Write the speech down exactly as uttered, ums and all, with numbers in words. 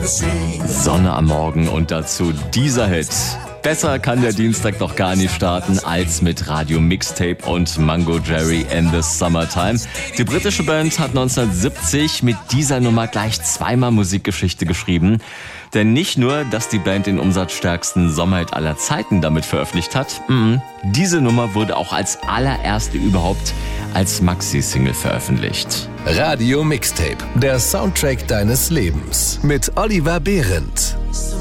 Sonne am Morgen und dazu dieser Hit. Besser kann der Dienstag doch gar nicht starten als mit Radio Mixtape und Mungo Jerry in the Summertime. Die britische Band hat neunzehnhundertsiebzig mit dieser Nummer gleich zweimal Musikgeschichte geschrieben. Denn nicht nur, dass die Band den umsatzstärksten Sommerhit aller Zeiten damit veröffentlicht hat, mm, diese Nummer wurde auch als allererste überhaupt als Maxi-Single veröffentlicht. Radio Mixtape, der Soundtrack deines Lebens mit Oliver Behrendt.